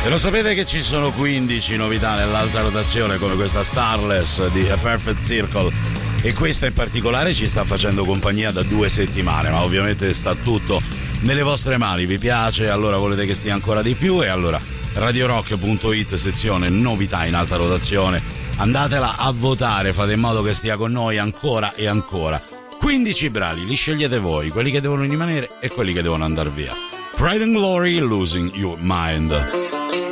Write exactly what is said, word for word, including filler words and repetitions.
E lo sapete che ci sono quindici novità nell'alta rotazione, come questa Starless di A Perfect Circle, e questa in particolare ci sta facendo compagnia da due settimane, ma ovviamente sta tutto nelle vostre mani. Vi piace? Allora volete che stia ancora di più? E allora radiorock punto it, sezione novità in alta rotazione, andatela a votare, fate in modo che stia con noi ancora e ancora. quindici brani, li scegliete voi, quelli che devono rimanere e quelli che devono andare via. Pride and Glory, Losing Your Mind.